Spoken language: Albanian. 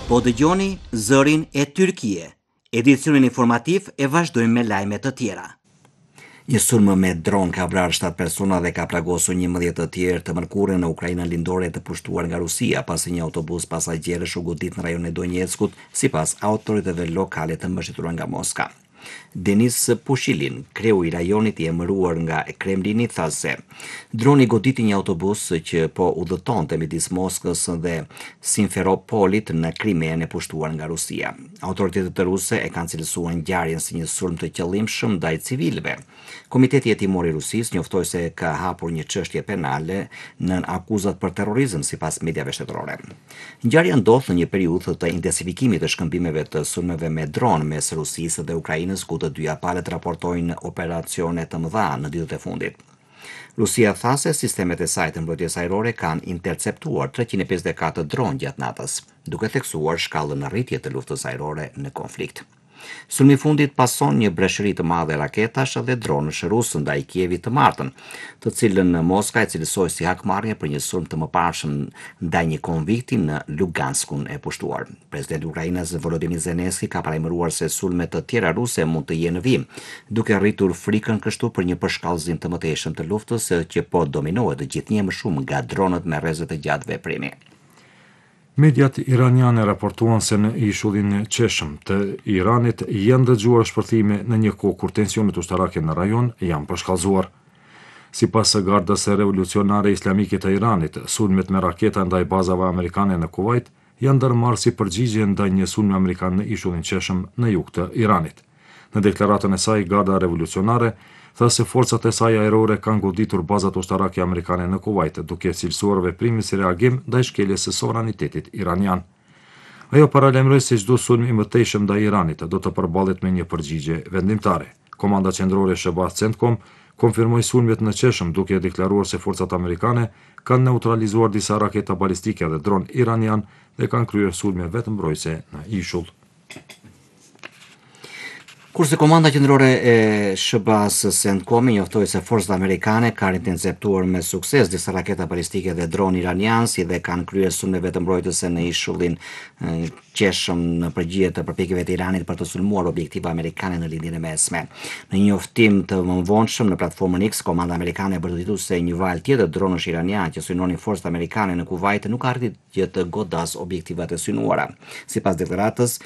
Po dëgjoni zërin e Tyrkie. Edicionin informativ e vazhdojmë me lajme të tjera. Një sulm me dron ka vrarë 7 persona dhe ka plagosur 11 të tjerë të mërkurën në Ukrainën lindore të pushtuar nga Rusia, pasi një autobus pasagjerësh u godit në rajonin e Donjeckut, sipas autoriteteve lokale të mbështetura nga Moska. Denis Pushilin, kreu i rajonit i emëruar nga Kremlini, tha se droni goditi një autobus që po udhëtonte midis Moskës dhe Simferopolit në Krimen e pushtuar nga Rusia. Autoritetet ruse e kanë cilësuar ngjarjen si një sulm të qëllimshëm ndaj civilëve. Komiteti Hetimor i Rusisë njoftoi se ka hapur një çështje penale nën akuzat për terrorizëm sipas mediave shtetërore. Ngjarja ndodh në një periudhë të intensifikimit të shkëmbimeve të sulmeve me dron mes Rusisë dhe Ukrainës, ku të dyja palët raportojnë operacione të mëdha në ditët e fundit. Rusia tha se sistemet e saj të mbrojtjes ajrore kanë interceptuar 354 dron gjatë natës, duke theksuar shkallën në rritje të luftës ajrore në konflikt. Sulmi i fundit pason një breshëri të madhe raketash dhe dronësh rusë ndaj Kievit të martën, të cilën Moska e cilësoi si hakmarrje për një sulm të mëparshëm ndaj një konvikti në Luganskun e pushtuar. Presidenti i Ukrainës Volodymyr Zelensky ka parajmëruar se sulme të tjera ruse mund të jenë në vijim, duke rritur frikën kështu për një përshkallëzim të mëtejshëm të luftës që po dominohet gjithnjë më shumë nga dronët me rrezë të gjatë veprimi. Mediat iraniane raportuan se në ishullin qeshëm të Iranit janë dëgjuar shpërthime në një kohë kur tensionet ushtarake në rajon janë përshkallëzuar. Sipas së Gardës Revolucionare Islamike të Iranit, sulmet me raketa ndaj bazave amerikane në Kuvajt janë ndërmarrë si përgjigje ndaj një sulmi amerikan në ishullin qeshëm në jug të Iranit. Në deklaratën e saj, Garda Revolucionare tha se forcat e saj ajrore kanë goditur bazat ushtarake amerikane në Kuvajt, duke cilësuar veprimin si reagim ndaj shkeljes së sovranitetit iranian. Ajo paralajmëroi se çdo sulm i mëtejshëm ndaj Iranit do të përballet me një përgjigje vendimtare. Komanda qendrore Shebaz Centcom konfirmoi sulmet në qeshëm, duke deklaruar se forcat amerikane kanë neutralizuar disa raketa balistike dhe dron iranian dhe kanë kryer sulme vetëmbrojtëse në ishull. Kurse komanda qendrore e Shebaz Centcomi njoftoi se forcat amerikane kanë interceptuar me sukses disa raketa balistike dhe dron iranian, si dhe kanë kryer sulme vetëmbrojtëse në ishullin qeshëm në përgjigje të përpjekjeve të Iranit për të sulmuar objektiva amerikane në lindjen e mesme. Në një njoftim të mëvonshëm në platformën X, komanda amerikane e bërtitur se një valë tjetër dronësh iranian që synonin forcat amerikane në Kuvajt nuk arriti që të godas objektivat e synuara. Sipas deklaratës,